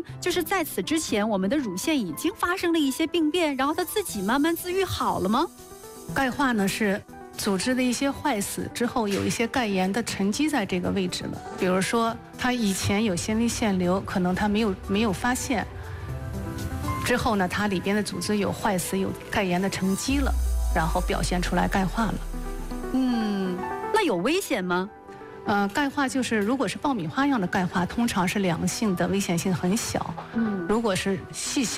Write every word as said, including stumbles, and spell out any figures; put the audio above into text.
就是在此之前，我们的乳腺已经发生了一些病变，然后它自己慢慢自愈好了吗？ 钙化呢是组织的一些坏死之后，有一些钙盐的沉积在这个位置了。比如说，它以前有纤维腺瘤，可能它没有没有发现，之后呢，它里边的组织有坏死，有钙盐的沉积了，然后表现出来钙化了。 嗯，那有危险吗？ 呃，钙化就是如果是爆米花样的钙化，通常是良性的，危险性很小。嗯，如果是细小